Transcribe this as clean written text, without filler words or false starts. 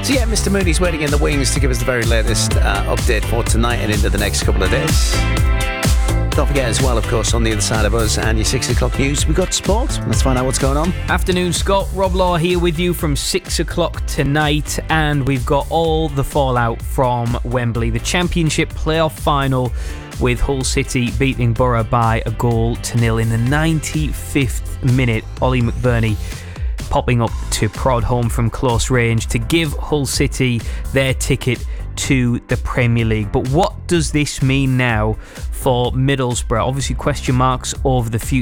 So yeah, Mr. Mooney's waiting in the wings to give us the very latest update for tonight and into the next couple of days. Don't forget as well, of course, on the other side of us and your 6 o'clock news, we've got sport. Let's find out what's going on. Afternoon, Scott. Rob Law here with you from 6 o'clock tonight, and we've got all the fallout from Wembley. The Championship playoff final with Hull City beating Borough by 1-0 in the 95th minute. Ollie McBurney popping up to prod home from close range to give Hull City their ticket to the Premier League. But what does this mean now for Middlesbrough? Obviously question marks over the future